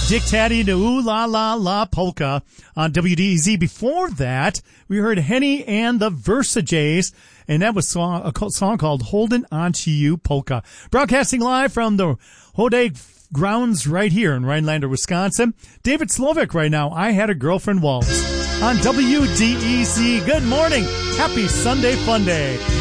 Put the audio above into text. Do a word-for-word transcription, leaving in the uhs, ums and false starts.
Dick Taddy to Ooh La La La Polka on W D E Z. Before that, we heard Henny and the Versajays, and that was song, a song called Holdin' On To You Polka. Broadcasting live from the Hodag grounds right here in Rhinelander, Wisconsin. David Slovik right now, I Had a Girlfriend Waltz on W D E Z. Good morning. Happy Sunday Fun Day.